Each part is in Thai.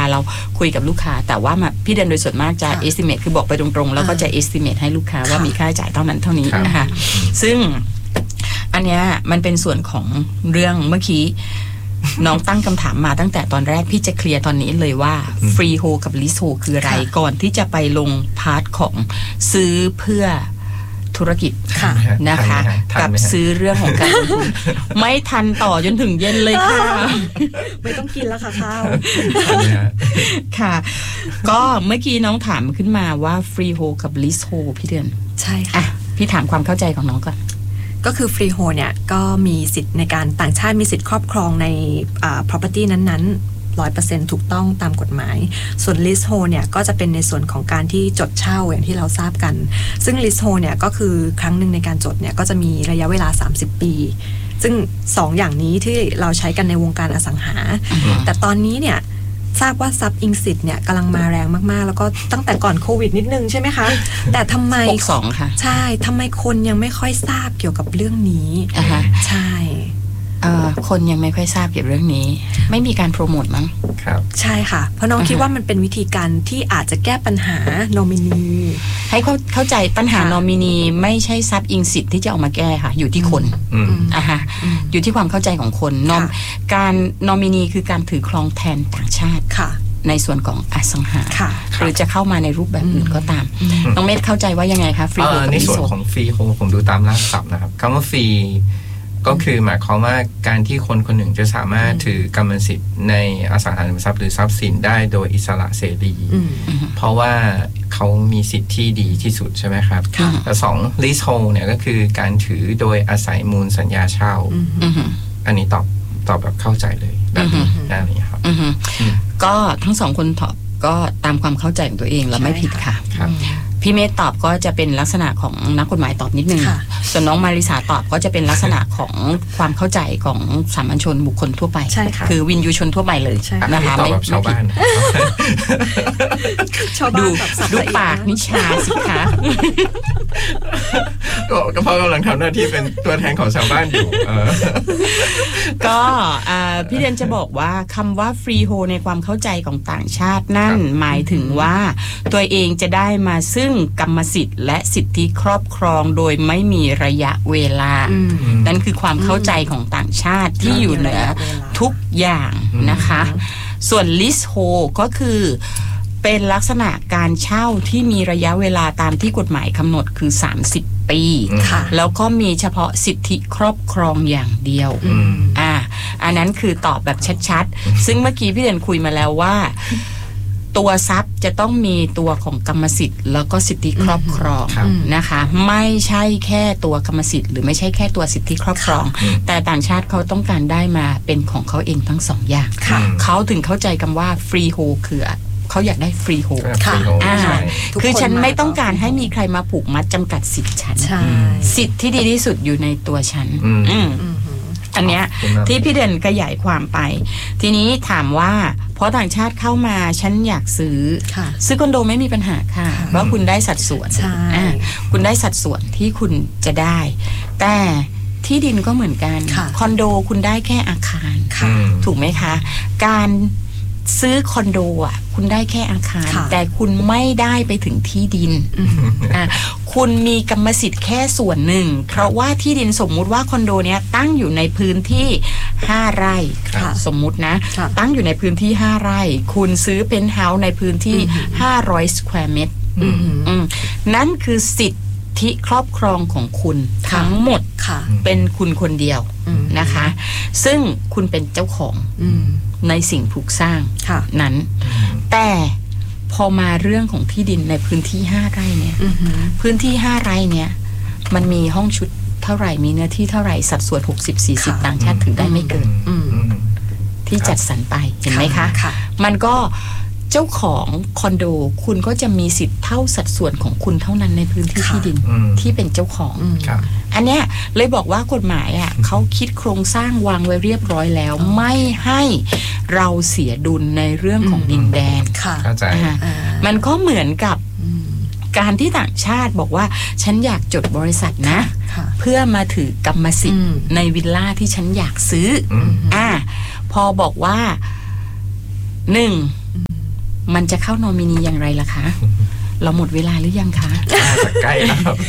เราคุยกับลูกค้าแต่ว่าพี่เดือนโดยส่วนมากจะ estimate คือบอกไปตรงๆแล้วก็จะ estimate ให้ลูกค้าว่ามีค่าใช้จ่ายเท่านั้นเท่านี้นะคะซึ่งอันเนี้ยมันเป็นส่วนของเรื่องเมื่อกี้น้องตั้งคำถามมาตั้งแต่ตอนแรกพี่จะเคลียร์ตอนนี้เลยว่า freehold กับ leasehold คืออะไรก่อนที่จะไปลงพาร์ทของซื้อเพื่อธุรกิจนะคะกับซื้อเรื่องของการลงทุนไม่ทันต่อจนถึงเย็นเลยค่ะไม่ต้องกินแล้วค่ะข้าวค่ะก็เมื่อกี้น้องถามขึ้นมาว่า freehold กับ leasehold พี่เดือนใช่ค่ะพี่ถามความเข้าใจของน้องก่อนก็คือ freehold เนี่ยก็มีสิทธิ์ในการต่างชาติมีสิทธิ์ครอบครองในproperty นั้นๆ100% ถูกต้องตามกฎหมายส่วน leasehold เนี่ยก็จะเป็นในส่วนของการที่จดเช่าอย่างที่เราทราบกันซึ่ง leasehold เนี่ยก็คือครั้งหนึ่งในการจดเนี่ยก็จะมีระยะเวลา30 ปีซึ่ง2 อย่างนี้ที่เราใช้กันในวงการอสังหาแต่ตอนนี้เนี่ยทราบว่าซับอิงสิทธิ์เนี่ยกำลังมาแรงมากๆแล้วก็ตั้งแต่ก่อนโควิดนิดนึงใช่ไหมคะแต่ทำไม 62ค่ะใช่ทำไมคนยังไม่ค่อยทราบเกี่ยวกับเรื่องนี้ใช่คนยังไม่ค่อยทราบเกี่ยวกับเรื่องนี้ไม่มีการโปรโมทมั้งครับใช่ค่ะเพราะน้องคิดว่ามันเป็นวิธีการที่อาจจะแก้ปัญหาโนมินีให้เข้าใจปัญหาโนมินีไม่ใช่ซับอิงสิทธิ์ที่จะเอามาแก้ค่ะอยู่ที่คนอยู่ที่ความเข้าใจของคนการโนมินีคือการถือครองแทนต่างชาติในส่วนของอสังหาหรือจะเข้ามาในรูปแบบอื่นก็ตามน้องเมธเข้าใจว่ายังไงคะฟรีโฮในส่วนของฟรีโฮผมดูตามรากศัพท์นะครับคำว่าฟรีก็คือหมายความว่าการที่คนคนหนึ่งจะสามารถถือกรรมสิทธิ์ในอสังหาริมทรัพย์หรือทรัพย์สินได้โดยอิสระเสรีเพราะว่าเขามีสิทธิ์ที่ดีที่สุดใช่ไหมครับแต่2 leasehold เนี่ยก็คือการถือโดยอาศัยมูลสัญญาเช่าอันนี้ตอบแบบเข้าใจเลยแบบนี้ครับก็ทั้งสองคนตอบก็ตามความเข้าใจของตัวเองแล้วไม่ผิดค่ะพี่เมธตอบก็จะเป็นลักษณะของนักกฎหมายตอบนิดนึงส่วนน้องมาริสาตอบก็จะเป็นลักษณะของความเข้าใจของสามัญชนบุคคลทั่วไปคือวินยูชนทั่วไปเลยนะคะไม่ชาวบ้านดูปากนิชาสิคะก็เพราะกำลังทำหน้าที่เป็นตัวแทนของชาวบ้านอยู่ก็พี่เดนจะบอกว่าคำว่าฟรีโฮในความเข้าใจของต่างชาตินั่นหมายถึงว่าตัวเองจะได้มาซึ่งกรรมสิทธิ์และสิทธิครอบครองโดยไม่มีระยะเวลานั่นคือความเข้าใจของต่างชาติที่อยู่เหนือทุกอย่างนะคะส่วน leasehold ก็คือเป็นลักษณะการเช่าที่มีระยะเวลาตามที่กฎหมายกำหนดคือ30 ปีแล้วก็มีเฉพาะสิทธิครอบครองอย่างเดียวอันนั้นคือตอบแบบชัดๆซึ่งเมื่อกี้พี่เดนคุยมาแล้วว่าตัวทรัพย์จะต้องมีตัวของกรรมสิทธิ์แล้วก็สิทธิครอบครองนะคะไม่ใช่แค่ตัวกรรมสิทธิ์หรือไม่ใช่แค่ตัวสิทธิครอบครองแต่ต่างชาติเขาต้องการได้มาเป็นของเขาเองทั้งสองอย่างเขาถึงเข้าใจคำว่าฟรีโฮคือเขาอยากได้ฟรีโฮคือฉันไม่ต้องการให้มีใครมาผูกมัดจำกัดสิทธิ์ฉันสิทธิ์ที่ดีที่สุดอยู่ในตัวฉันอันเนี้ยที่พี่เด่นขยายความไปทีนี้ถามว่าเพราะต่างชาติเข้ามาฉันอยากซื้อคอนโดไม่มีปัญหาค่ะเพราะคุณได้สัดส่วนคุณได้สัดส่วนที่คุณจะได้แต่ที่ดินก็เหมือนกันคอนโดคุณได้แค่อาคารถูกไหมคะการซื้อคอนโดอ่ะคุณได้แค่อาคารแต่คุณไม่ได้ไปถึงที่ดินคุณมีกรรมสิทธิ์แค่ส่วนหนึ่งเพราะว่าที่ดินสมมุติว่าคอนโดเนี้ยตั้งอยู่ในพื้นที่5 ไร่สมมุตินะตั้งอยู่ในพื้นที่5 ไร่คุณซื้อเพนท์เฮาส์ในพื้นที่500 สแควร์เมตรนั่นคือสิทธิครอบครองของคุณทั้งหมดเป็นคุณคนเดียวนะคะซึ่งคุณเป็นเจ้าของในสิ่งปลูกสร้างนั้นแต่พอมาเรื่องของที่ดินในพื้นที่5 ไร่เนี่ยพื้นที่5 ไร่เนี่ยมันมีห้องชุดเท่าไหร่มีเนื้อที่เท่าไหร่สัดส่วน60-40ต่างชาติถือได้ไม่เกินที่จัดสรรไปเห็นไหมคะมันก็เจ้าของคอนโดคุณก็จะมีสิทธิ์เท่าสัดส่วนของคุณเท่านั้นในพื้นที่ที่ดินที่เป็นเจ้าของอันเนี้ยเลยบอกว่ากฎหมายอ่ะเขาคิดโครงสร้างวางไว้เรียบร้อยแล้วไม่ให้เราเสียดุลในเรื่องของดินแดนเข้าใจมันก็เหมือนกับการที่ต่างชาติบอกว่าฉันอยากจดบริษัทนะเพื่อมาถือกรรมสิทธิ์ในวิลล่าที่ฉันอยากซื้อพอบอกว่า1 มันจะเข้านอมินีอย่างไรล่ะคะ เราหมดเวลาหรือยังคะใกล้แล้วครับ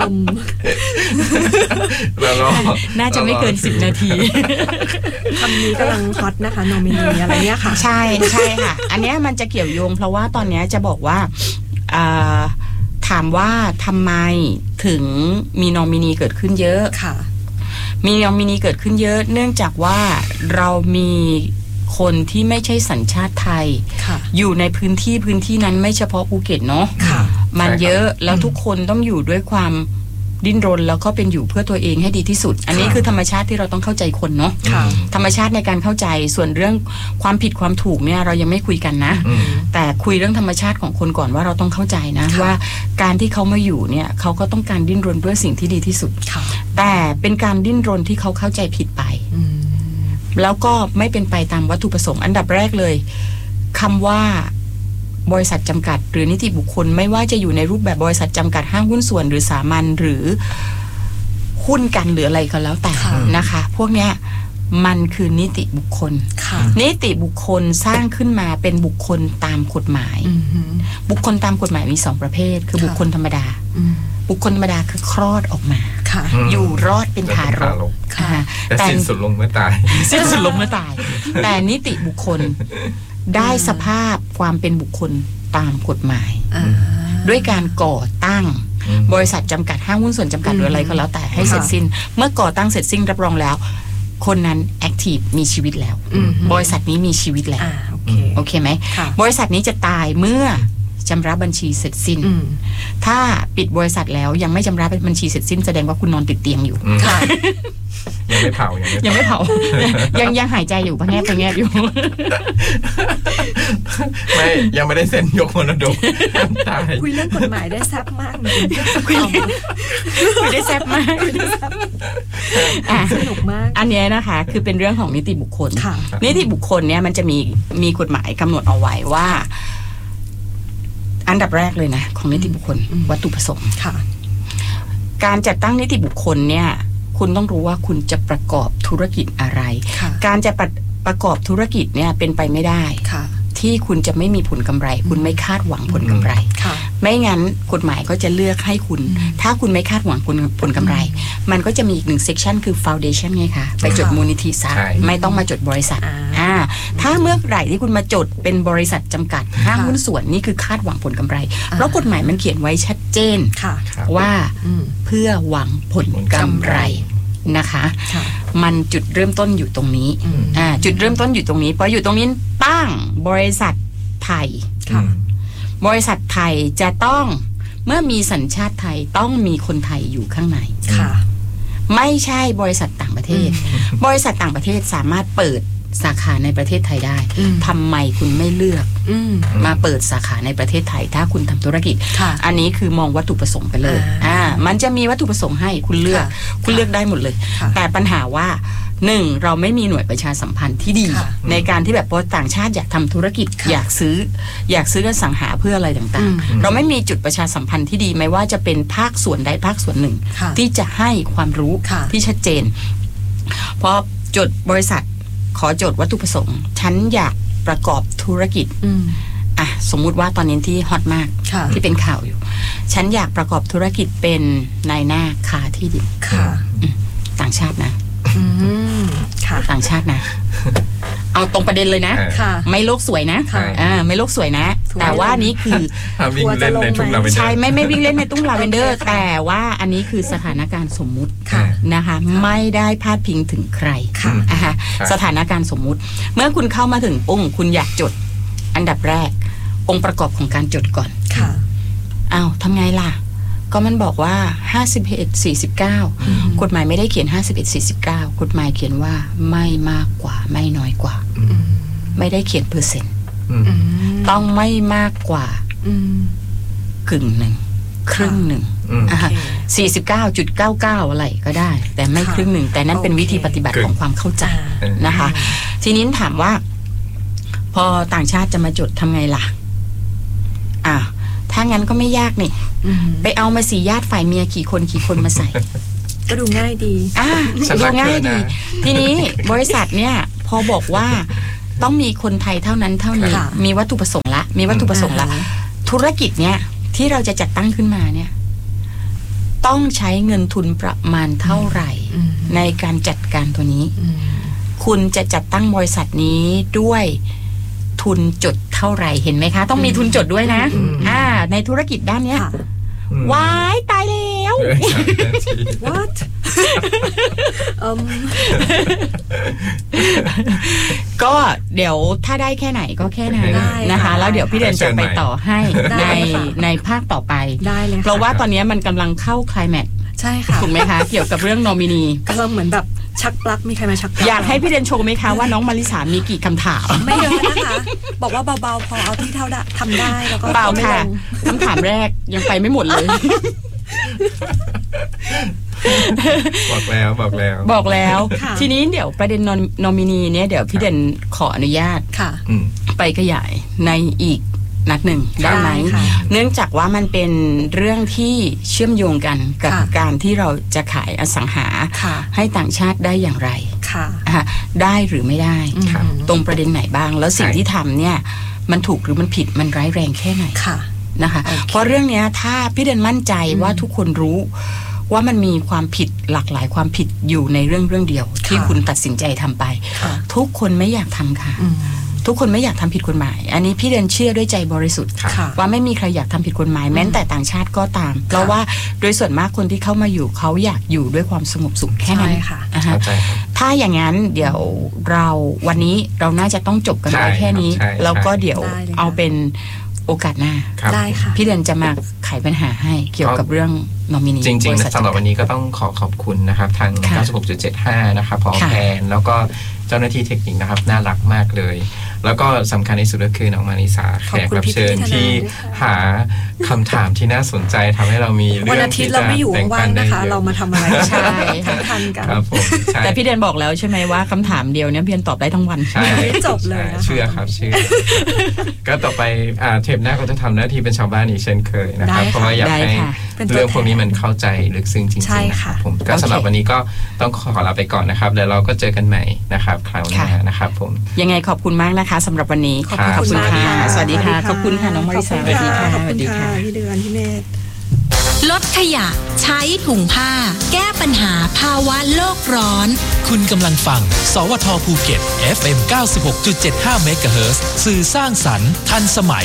แล้วก็น่าจะไม่เกิน10 นาทีคำนี้กำลังฮอตนะคะนอมินีอะไรเนี้ยค่ะใช่ค่ะ อันนี้มันจะเกี่ยวโยงเพราะว่าตอนนี้จะบอกว่าถามว่าทำไมถึงมีนอมินีเกิดขึ้นเยอะค่ะมีนอมินีเกิดขึ้นเยอะเนื่องจากว่าเรามีคนที่ไม่ใช่สัญชาติไทยอยู่ในพื้นที่นั้นไม่เฉพาะภูเก็ตเนาะมันเยอะแล้วทุกคนต้องอยู่ด้วยความดิ้นรนแล้วก็เป็นอยู่เพื่อตัวเองให้ดีที่สุดอันนี้คือธรรมชาติที่เราต้องเข้าใจคนเนาะธรรมชาติในการเข้าใจส่วนเรื่องความผิดความถูกเนี่ยเรายังไม่คุยกันนะแต่คุยเรื่องธรรมชาติของคนก่อนว่าเราต้องเข้าใจนะว่าการที่เขามาอยู่เนี่ยเขาก็ต้องการดิ้นรนเพื่อสิ่งที่ดีที่สุดแต่เป็นการดิ้นรนที่เขาเข้าใจผิดไปแล้วก็ไม่เป็นไปตามวัตถุประสงค์อันดับแรกเลยคำว่าบริษัทจำกัดหรือนิติบุคคลไม่ว่าจะอยู่ในรูปแบบบริษัทจำกัดห้างหุ้นส่วนหรือสามัญหรือหุ้นกันหรืออะไรก็แล้วแต่นะคะพวกเนี้ยมันคือนิติบุคคลนิติบุคคลสร้างขึ้นมาเป็นบุคคลตามกฎหมายบุคคลตามกฎหมายมี2 ประเภทคือบุคคลธรรมดาบุคคลธรรมดาคือคลอดออกมาอยู่รอดเป็นทารกแต่สิ้นสุดลงเมื่อตายสิ้นสุดลงเมื่อตายแต่นิติบุคคลได้สภาพความเป็นบุคคลตามกฎหมายด้วยการก่อตั้งบริษัทจำกัดห้างหุ้นส่วนจำกัดหรืออะไรก็แล้วแต่ให้เสร็จสิ้นเมื่อก่อตั้งเสร็จสิ้นรับรองแล้วคนนั้นแอคทีฟมีชีวิตแล้วบริษัทนี้มีชีวิตแล้วโอเคไหมบริษัทนี้จะตายเมื่อชำระบัญชีเสร็จสิ้นถ้าปิดบริษัทแล้วยังไม่ชำระบัญชีเสร็จสิ้นแสดงว่าคุณนอนติดเตียงอยู่ยังไม่เผายังหายใจอยู่พะแงบอยู่ไม่ยังไม่ได้เซ็นยกมรดกตายคุยเรื่องกฎหมายได้แซ่บมากเลยคุยได้แซ่บมากสนุกมากอันนี้นะคะคือเป็นเรื่องของนิติบุคคลนิติบุคคลเนี่ยมันจะมีกฎหมายกำหนดเอาไว้ว่าอันดับแรกเลยนะของนิติบุคคลวัตถุประสงค์การจัดตั้งนิติบุคคลเนี่ยคุณต้องรู้ว่าคุณจะประกอบธุรกิจอะไรการจะประกอบธุรกิจเนี่ยเป็นไปไม่ได้ที่คุณจะไม่มีผลกำไรคุณไม่คาดหวังผลกำไรไม่งั้นกฎหมายก็จะเลือกให้คุณถ้าคุณไม่คาดหวังผลกำไรมันก็จะมีอีก1 section คือ foundation ไงคะไปจดมูลนิธิซะไม่ต้องมาจดบริษัทถ้าเมื่อไหร่ที่คุณมาจดเป็นบริษัทจำกัดห้างหุ้นส่วนนี่คือคาดหวังผลกำไรเพราะกฎหมายมันเขียนไว้ชัดเจนว่าเพื่อหวังผลกำไรนะคะมันจุดเริ่มต้นอยู่ตรงนี้จุดเริ่มต้นอยู่ตรงนี้พออยู่ตรงนี้ตั้งบริษัทไทยบริษัทไทยจะต้องเมื่อมีสัญชาติไทยต้องมีคนไทยอยู่ข้างในไม่ใช่บริษัทต่างประเทศบริษัทต่างประเทศสามารถเปิดสาขาในประเทศไทยได้ทำไมคุณไม่เลือกมาเปิดสาขาในประเทศไทยถ้าคุณทำธุรกิจอันนี้คือมองวัตถุประสงค์ไปเลยมันจะมีวัตถุประสงค์ให้คุณเลือกได้หมดเลยแต่ปัญหาว่า1เราไม่มีหน่วยประชาสัมพันธ์ที่ดีในการที่แบบพอต่างชาติอยากทำธุรกิจอยากซื้ออสังหาเพื่ออะไรต่างๆเราไม่มีจุดประชาสัมพันธ์ที่ดีไม่ว่าจะเป็นภาคส่วนใดภาคส่วนหนึ่งที่จะให้ความรู้ที่ชัดเจนพอจดบริษัทขอจดวัตถุประสงค์ฉันอยากประกอบธุรกิจสมมุติว่าตอนนี้ที่ฮอตมากที่เป็นข่าวอยู่ฉันอยากประกอบธุรกิจเป็นนายหน้าค้าที่ดินต่างชาตินะต่างชาตินะเอาตรงประเด็นเลยนะไม่โลกสวยนะไม่โลกสวยนะแต่ว่านี้คือวิ่งเล่นในทุ่งลาเวนเดอร์ใช่ไม่วิ่งเล่นในทุ่งลาเวนเดอร์แต่ว่าอันนี้คือสถานการณ์สมมุตินะคะไม่ได้พาดพิงถึงใครสถานการณ์สมมุติเมื่อคุณเข้ามาถึงปุ้งคุณอยากจดอันดับแรกองค์ประกอบของการจดก่อนทำไงล่ะก็มันบอกว่า51-49กฎหมายไม่ได้เขียน51-49กฎหมายเขียนว่าไม่มากกว่าไม่น้อยกว่าไม่ได้เขียนเปอร์เซ็นต์ต้องไม่มากกว่ากึ่งหนึ่งครึ่งหนึ่ง49.99อะไรก็ได้แต่ไม่ครึ่งหนึ่งแต่นั่นเป็นวิธีปฏิบัติของความเข้าใจนะคะทีนี้ถามว่าพอต่างชาติจะมาจดทำไงล่ะถ้างั้นก็ไม่ยากนี่ไปเอามา4ญาติฝ่ายเมียกี่คนมาใส่ก็ดูง่ายดีดูง่ายดีทีนี้บริษัทเนี่ยพอบอกว่าต้องมีคนไทยเท่านั้นเท่านี้มีวัตถุประสงค์ละมีวัตถุประสงค์ละธุรกิจเนี้ยที่เราจะจัดตั้งขึ้นมาเนี่ยต้องใช้เงินทุนประมาณเท่าไหร่ในการจัดการตัวนี้คุณจะจัดตั้งบริษัทนี้ด้วยทุนจดเท่าไหร่เห็นไหมคะต้องมีทุนจดด้วยนะในธุรกิจด้านเนี้ยว้ายตายแล้ว what ก็เดี๋ยวถ้าได้แค่ไหนก็แค่นั้นนะคะแล้วเดี๋ยวพี่เดือนจะไปต่อให้ในภาคต่อไปได้เลยเพราะว่าตอนนี้มันกำลังเข้าไคลแม็กซ์ใช่ค่ะถูกไหมคะเกี่ยวกับเรื่องนอมินีก็เหมือนแบบชักปลั๊กมีใครมาชักปลั๊กอยากให้พี่เดือนโชว์ไหมคะว่าน้องมาริสามีกี่คำถามไม่เยอะนะคะบอกว่าเบาๆพอเอาที่เท่าได้ทำได้แล้วก็เบาค่ะคำถามแรกยังไปไม่หมดเลยบอกแล้วทีนี้เดี๋ยวประเด็นนอมินีเนี่ยเดี๋ยวพี่เด่นขออนุญาตไปขยายในอีกนัดหนึ่งได้ไหมเนื่องจากว่ามันเป็นเรื่องที่เชื่อมโยงกันกับการที่เราจะขายอสังหาให้ต่างชาติได้อย่างไรได้หรือไม่ได้ตรงประเด็นไหนบ้างแล้วสิ่งที่ทำเนี่ยมันถูกหรือมันผิดมันร้ายแรงแค่ไหนนะคะเพราะเรื่องนี้ถ้าพี่เด่นมั่นใจว่าทุกคนรู้ว่ามันมีความผิดหลากหลายความผิดอยู่ในเรื่องเดียวที่คุณตัดสินใจทำไปทุกคนไม่อยากทำค่ะทุกคนไม่อยากทำผิดกฎหมายอันนี้พี่เดินเชื่อด้วยใจบริสุทธิ์ว่าไม่มีใครอยากทำผิดกฎหมายแม้แต่ต่างชาติก็ตามเพราะว่าโดยส่วนมากคนที่เข้ามาอยู่เขาอยากอยู่ด้วยความสงบสุขแค่นั้นถ้าอย่างนั้นเดี๋ยวเราวันนี้เราน่าจะต้องจบกันไว้แค่นี้แล้วก็เดี๋ยวเอาเป็นโอกาสหน้าได้ค่ะพี่เดินจะมาไขปัญหาให้เกี่ยวกับเรื่องนอมินีจริงๆสำหรับวันนี้ก็ต้องขอบคุณนะครับทาง 96.75 นะครับพอแพนแล้วก็เจ้าหน้าที่เทคนิคนะครับน่ารักมากเลยแล้วก็สำคัญที่สุดก็คือน้องมาริสาแขกรับเชิญที่หาคำถามที่น่าสนใจทำให้เรามีเรื่องที่จะแบ่งปันได้เรามาทำอะไรใช่ทันกันครับผมแต่พี่เดนบอกแล้วใช่ไหมว่าคำถามเดียวเนี่ยพี่เดนตอบได้ทั้งวันใช่จบเลยเชื่อครับเชื่อก็ต่อไปเทปหน้าก็จะทำหน้าที่เป็นชาวบ้านอีกเช่นเคยนะครับเพราะว่าอยากให้เรื่องพวกนี้มันเข้าใจลึกซึ้งจริงๆนะครับผมก็สำหรับวันนี้ก็ต้องขอลาไปก่อนนะครับแล้วเราก็เจอกันใหม่นะครับคราวหน้านะครับผมยังไงขอบคุณมากนะคะสำหรับวันนี้ขอบคุณค่ะสวัสดีค่ะขอบคุณค่ะน้องมาริสาสวัสดีค่ะขอบคุณค่ะพี่เดือนพี่เมธลดขยะใช้ถุงผ้าแก้ปัญหาภาวะโลกร้อนคุณกำลังฟังสวทภูเก็ต FM 96.75 เมกะเฮิรตซ์สื่อสร้างสรรค์ทันสมัย